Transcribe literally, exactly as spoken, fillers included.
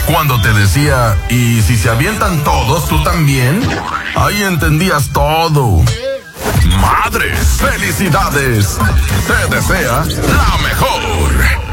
Cuando te decía, ¿y si se avientan todos, tú también? Ahí entendías todo. Madres, felicidades. Te desea la mejor.